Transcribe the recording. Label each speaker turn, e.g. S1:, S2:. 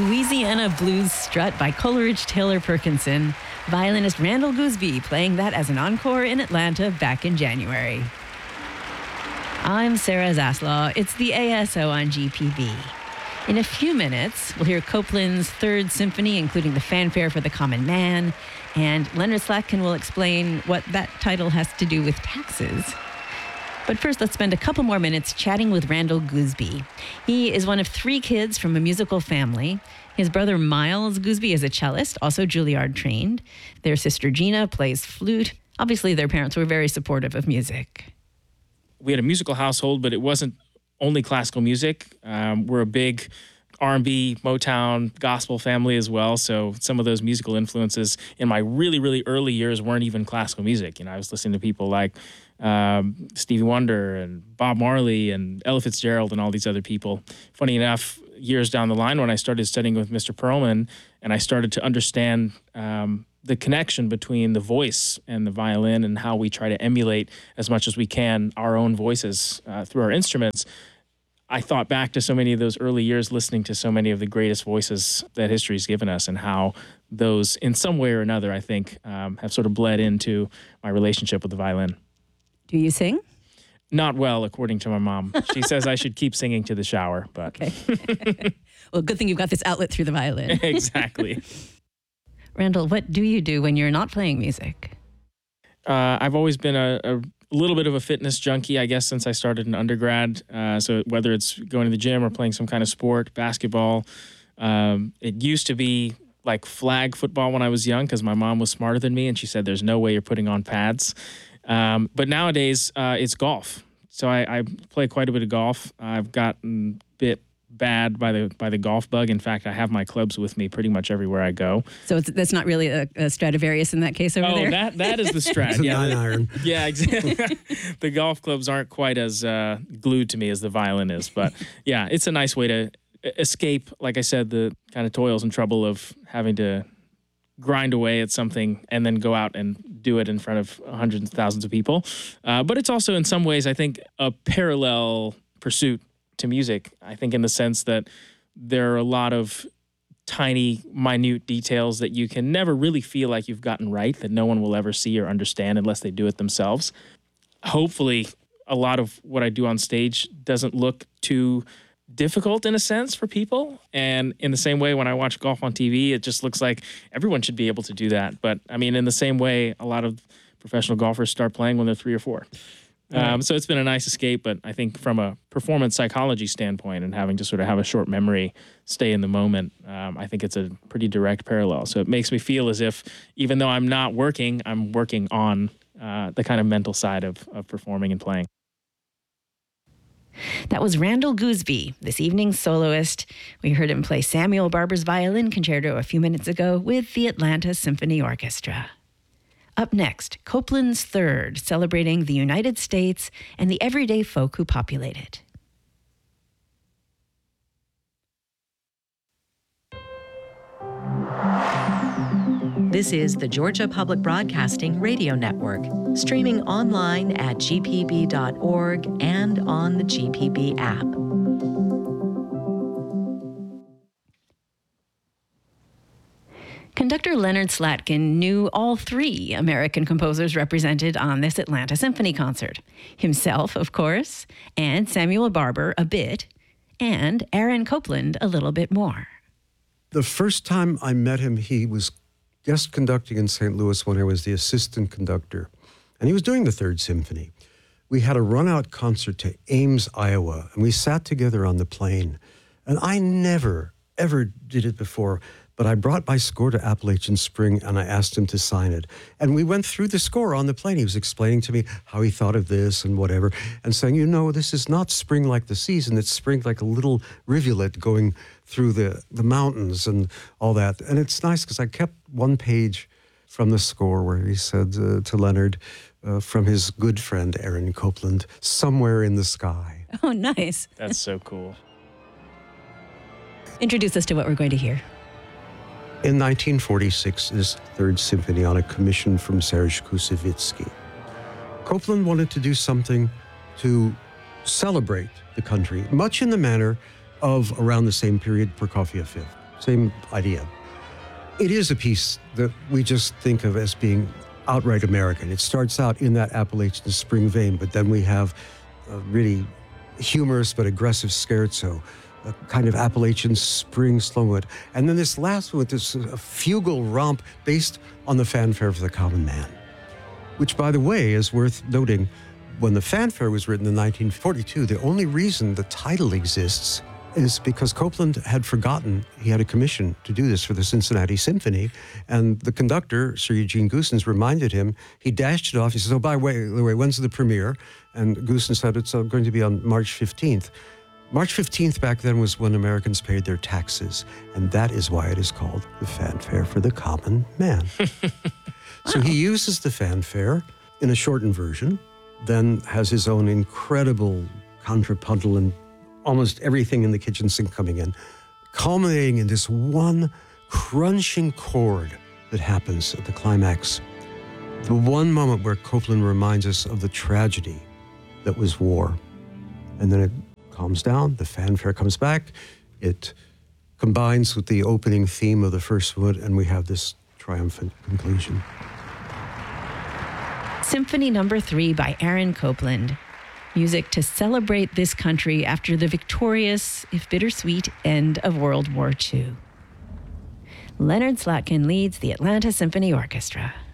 S1: Louisiana Blues Strut by Coleridge Taylor Perkinson. Violinist Randall Gooseby playing that as an encore in Atlanta back in January. I'm Sarah Zaslaw. It's the ASO on GPB. In a few minutes, we'll hear Copland's Third Symphony, including the fanfare for the common man, and Leonard Slatkin will explain what that title has to do with taxes. But first, let's spend a couple more minutes chatting with Randall Gooseby. He is one of 3 kids from a musical family. His brother Miles Gooseby is a cellist, also Juilliard trained. Their sister Gina plays flute. Obviously, their parents were very supportive of music.
S2: We had a musical household, but it wasn't only classical music. We're a big R&B, Motown, gospel family as well. So some of those musical influences in my really, really early years weren't even classical music. I was listening to people like Stevie Wonder and Bob Marley and Ella Fitzgerald and all these other people. Funny enough, years down the line when I started studying with Mr. Perlman and I started to understand the connection between the voice and the violin and how we try to emulate as much as we can our own voices through our instruments, I thought back to so many of those early years listening to so many of the greatest voices that history's given us and how those, in some way or another, I think, have sort of bled into my relationship with the violin.
S1: Do you sing?
S2: Not well, according to my mom. She says I should keep singing to the shower, but...
S1: Okay. Well, good thing you've got this outlet through the violin.
S2: Exactly.
S1: Randall, what do you do when you're not playing music?
S2: I've always been a little bit of a fitness junkie, I guess, since I started in undergrad. So whether it's going to the gym or playing some kind of sport, basketball, it used to be like flag football when I was young because my mom was smarter than me and she said, there's no way you're putting on pads. But nowadays, it's golf. So I play quite a bit of golf. I've gotten bit bad by the golf bug. In fact, I have my clubs with me pretty much everywhere I go. So
S1: that's not really a Stradivarius in that case over there?
S2: Oh, that is the Strat.
S3: It's a 9-iron.
S2: Yeah, exactly. The golf clubs aren't quite as glued to me as the violin is. But yeah, it's a nice way to escape, like I said, the kind of toils and trouble of having to grind away at something and then go out and do it in front of hundreds of thousands of people. But it's also in some ways, I think, a parallel pursuit to music. I think in the sense that there are a lot of tiny, minute details that you can never really feel like you've gotten right, that no one will ever see or understand unless they do it themselves. Hopefully, a lot of what I do on stage doesn't look too difficult in a sense for people. And in the same way, when I watch golf on TV, it just looks like everyone should be able to do that. But I mean, in the same way, a lot of professional golfers start playing when they're 3 or 4. So it's been a nice escape, but I think from a performance psychology standpoint and having to sort of have a short memory, stay in the moment, I think it's a pretty direct parallel. So it makes me feel as if even though I'm not working, I'm working on the kind of mental side of performing and playing.
S1: That was Randall Gooseby, this evening's soloist. We heard him play Samuel Barber's Violin Concerto a few minutes ago with the Atlanta Symphony Orchestra. Up next, Copland's Third, celebrating the United States and the everyday folk who populate it.
S4: This is the Georgia Public Broadcasting Radio Network, streaming online at gpb.org and on the GPB app.
S1: Conductor Leonard Slatkin knew all 3 American composers represented on this Atlanta Symphony concert. Himself, of course, and Samuel Barber a bit, and Aaron Copland a little bit more.
S3: The first time I met him, he was guest conducting in St. Louis when I was the assistant conductor, and he was doing the Third Symphony. We had a run-out concert to Ames, Iowa, and we sat together on the plane, and I never, ever did it before. But I brought my score to Appalachian Spring and I asked him to sign it. And we went through the score on the plane. He was explaining to me how he thought of this and whatever, and saying, this is not spring like the season. It's spring like a little rivulet going through the mountains and all that. And it's nice because I kept one page from the score where he said to Leonard, from his good friend Aaron Copland, somewhere in the sky.
S1: Oh, nice.
S2: That's so cool.
S1: Introduce us to what we're going to hear.
S3: In 1946, his Third Symphony on a commission from Serge Koussevitzky. Copland wanted to do something to celebrate the country, much in the manner of around the same period Prokofiev. Same idea. It is a piece that we just think of as being outright American. It starts out in that Appalachian spring vein, but then we have a really humorous but aggressive scherzo, a kind of Appalachian spring slow. And then this last one with this fugal romp based on the fanfare for the common man, which, by the way, is worth noting. When the fanfare was written in 1942, the only reason the title exists is because Copland had forgotten he had a commission to do this for the Cincinnati Symphony, and the conductor, Sir Eugene Goossens, reminded him. He dashed it off. He says, "Oh, by the way, when's the premiere?" And Goossens said, "It's going to be on March 15th." March 15th back then was when Americans paid their taxes, and that is why it is called the fanfare for the common man. So he uses the fanfare in a shortened version, then has his own incredible contrapuntal and almost everything in the kitchen sink coming in, culminating in this one crunching chord that happens at the climax. The one moment where Copland reminds us of the tragedy that was war. And then it calms down, the fanfare comes back, it combines with the opening theme of the first one, and we have this triumphant conclusion.
S1: Symphony No. 3 by Aaron Copland. Music to celebrate this country after the victorious, if bittersweet, end of World War II. Leonard Slatkin leads the Atlanta Symphony Orchestra.